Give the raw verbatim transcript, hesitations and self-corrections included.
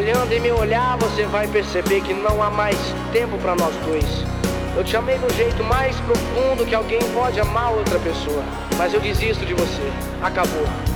Olhando em meu olhar, você vai perceber que não há mais tempo pra nós dois. Eu te amei do jeito mais profundo que alguém pode amar outra pessoa, mas eu desisto de você. Acabou.